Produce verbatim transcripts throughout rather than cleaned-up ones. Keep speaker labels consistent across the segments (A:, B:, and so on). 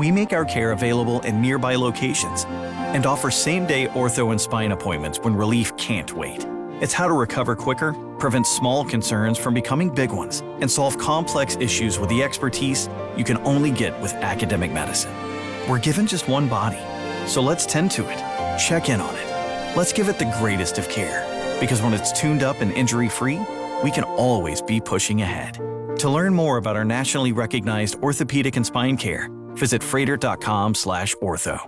A: We make our care available in nearby locations and offer same-day ortho and spine appointments when relief can't wait. It's how to recover quicker, prevent small concerns from becoming big ones, and solve complex issues with the expertise you can only get with academic medicine. We're given just one body, so let's tend to it, check in on it. Let's give it the greatest of care, because when it's tuned up and injury-free, we can always be pushing ahead. To learn more about our nationally recognized orthopedic and spine care, visit freighter dot com slash ortho.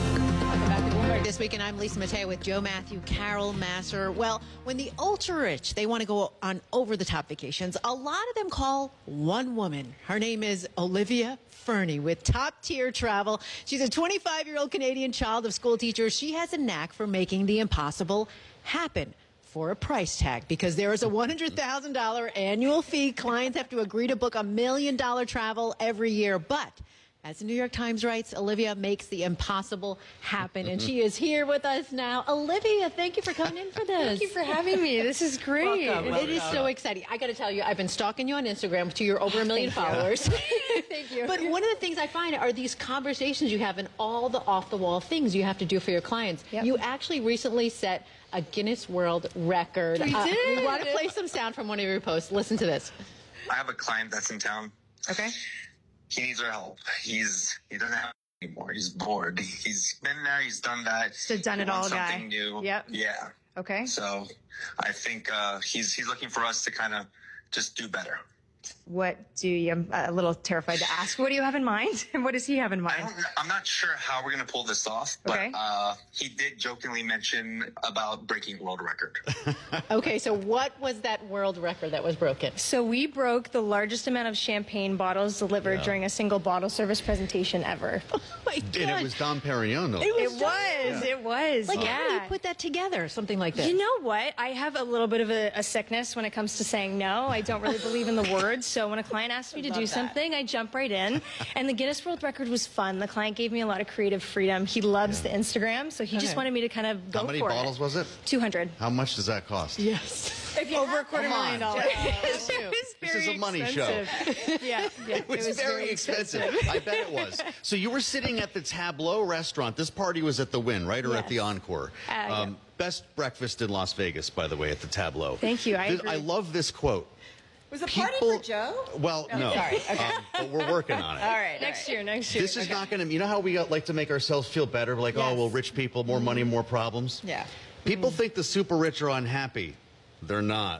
B: This weekend, I'm Lisa Mateo with Joe Matthew, Carol Masser. Well, when the ultra-rich, they want to go on over-the-top vacations, a lot of them call one woman. Her name is Olivia Fernie with Top Tier Travel. She's a twenty-five-year-old Canadian child of school teachers. She has a knack for making the impossible happen for a price tag, because there is a one hundred thousand dollars annual fee. Clients have to agree to book a million dollar travel every year. But as the New York Times writes, Olivia makes the impossible happen. And she is here with us now. Olivia, thank you for coming in for this.
C: Thank you for having me. This is great.
B: Welcome. It is so exciting. I got to tell you, I've been stalking you on Instagram to your over a million followers.
C: Thank you.
B: But one of the things I find are these conversations you have and all the off-the-wall things you have to do for your clients.
C: Yep.
B: You actually recently set a Guinness World Record.
C: We
B: Uh,
C: did.
B: we want to play some sound from one of your posts. Listen to this.
D: I have a client that's in town.
C: Okay.
D: He needs our help. He's he doesn't have it anymore. He's bored. He's been there. He's done that.
C: Just a done
D: He
C: it all
D: wants
C: guy.
D: Something new.
C: Yep.
D: Yeah.
C: Okay.
D: So I think uh, he's he's looking for us to kind of just do better.
C: What do you, I'm a little terrified to ask, what do you have in mind? And what does he have in
D: I
C: mind?
D: don't, I'm not sure how we're gonna pull this off, but
C: Okay.
D: uh, he did jokingly mention about breaking world record.
B: Okay, so what was that world record that was broken?
C: So we broke the largest amount of champagne bottles delivered during a single bottle service presentation ever.
B: Oh my God.
E: And it was Dom Perignon, though.
B: It
C: It
B: was.
C: was, it was,
B: Like,
C: yeah.
B: how do you put that together? Something like this.
C: You know what? I have a little bit of a, a sickness when it comes to saying no. I don't really believe in the words. So when a client asks me to do something, I jump right in. And the Guinness World Record was fun. The client gave me a lot of creative freedom. He loves the Instagram, so he just
B: Okay.
C: wanted me to kind of go
E: How many
C: for
E: bottles
C: it.
E: was it?
C: two hundred.
E: How much does that cost?
B: Yes.
C: Over a quarter
E: Come
C: million
E: on.
C: dollars.
B: That's true.
C: It was
E: This
C: very
E: is a money
C: expensive. yeah, yeah.
E: It was, very expensive. I bet it was. So you were sitting at the Tableau restaurant. This party was at the Wynn, right? Or at
C: Yes.
E: the Encore?
C: Uh, yeah.
E: Best breakfast in Las Vegas, by the way, at the Tableau.
C: Thank you, I
E: This-
C: agree.
E: I love this quote.
F: Was the party
E: People-
F: for Joe?
E: Well, no.
F: sorry. Okay.
E: Um, but we're working on it.
F: All right.
C: Next year, next year.
E: This is not going to, you know how we uh, like to make ourselves feel better? We're like, oh,
F: Yes.
E: well, rich people, more money, more problems.
F: Yeah.
E: People think the super rich are unhappy. They're not.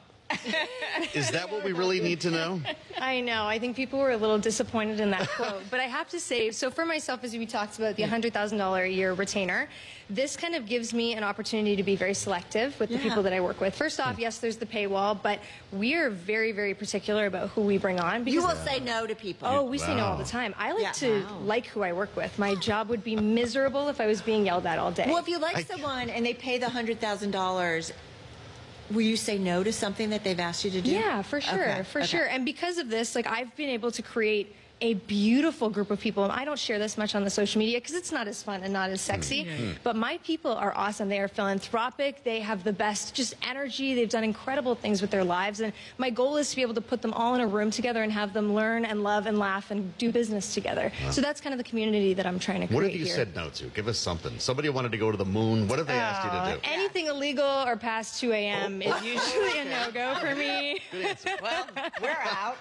E: Is that what we really need to know?
C: I know. I think people were a little disappointed in that quote. But I have to say, so for myself, as we talked about the one hundred thousand dollars a year retainer, this kind of gives me an opportunity to be very selective with the
F: Yeah.
C: people that I work with. First off, yes, there's the paywall, but we are very, very particular about who we bring on.
F: You
C: because
F: will say no to people.
C: Oh, we say no all
E: Wow.
C: the time. I like
F: Yeah.
C: to
B: Wow.
C: like who I work with. My job would be miserable if I was being yelled at all day.
F: Well, if you like
E: I-
F: someone and they pay the one hundred thousand dollars, will you say no to something that they've asked you to do?
C: Yeah, for sure,
F: Okay,
C: for
F: okay.
C: sure. And because of this, like I've been able to create a beautiful group of people. And I don't share this much on the social media because it's not as fun and not as sexy. But my people are awesome. They are philanthropic. They have the best just energy. They've done incredible things with their lives. And my goal is to be able to put them all in a room together and have them learn and love and laugh and do business together. So that's kind of the community that I'm trying to create
E: What have you
C: here.
E: said no to? Give us something. Somebody wanted to go to the moon. What have they asked you to do?
C: Anything illegal or past two A M is usually a no-go for me.
F: Well, we're out.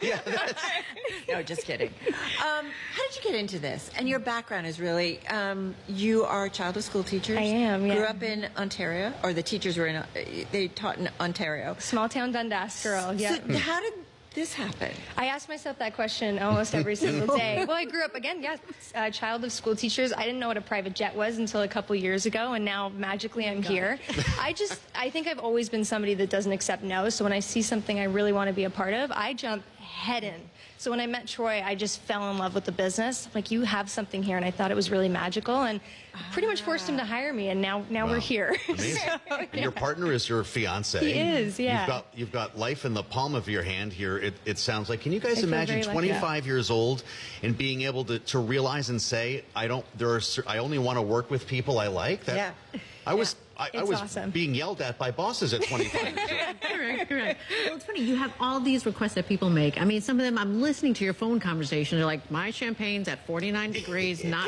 F: No, just kidding. Um, how did you get into this? And your background is really, um, you are a child of school teachers.
C: I am, yeah.
F: Grew up in Ontario, or the teachers were in, uh, they taught in Ontario.
C: Small town Dundas girl, yeah.
F: So how did this happen?
C: I ask myself that question almost every single day. Well, I grew up, again, yeah, a child of school teachers. I didn't know what a private jet was until a couple years ago, and now magically I'm here. I just, I think I've always been somebody that doesn't accept no, so when I see something I really want to be a part of, I jump head in. So when I met Troy, I just fell in love with the business. Like, you have something here, and I thought it was really magical, and pretty much forced him to hire me, and now now we're
E: Wow.
C: here.
E: Amazing.
C: So,
E: And your partner is your fiance.
C: He is, yeah.
E: You've got you've got life in the palm of your hand here. It, it sounds like. Can you guys
C: I feel
E: imagine
C: very lucky.
E: twenty-five years old and being able to, to realize and say, I don't. There are. cer- I only want to work with people I like. That,
F: Yeah.
E: I was. I, I
C: It's
E: was
C: awesome.
E: being yelled at by bosses at twenty-five years old.
G: Correct, correct. Well, it's funny. You have all these requests that people make. I mean, some of them, I'm listening to your phone conversations. They're like, my champagne's at forty-nine degrees, not